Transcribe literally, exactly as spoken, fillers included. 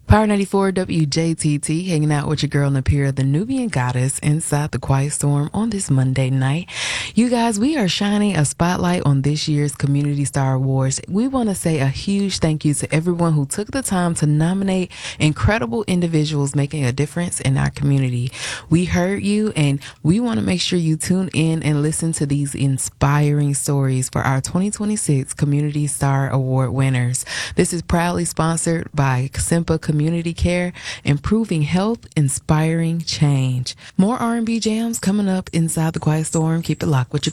Power ninety-four W J T T, hanging out with your girl Napira, the Nubian goddess, inside the Quiet Storm on this Monday night. You guys, we are shining a spotlight on this year's Community Star Awards. We want to say a huge thank you to everyone who took the time to nominate incredible individuals making a difference in our community. We heard you, and we want to make sure you tune in and listen to these inspiring stories for our twenty twenty-six Community Star Award winners. This is proudly sponsored by Simpa Community Care, improving health, inspiring change. More R and B jams coming up inside the Quiet Storm. Keep it locked with your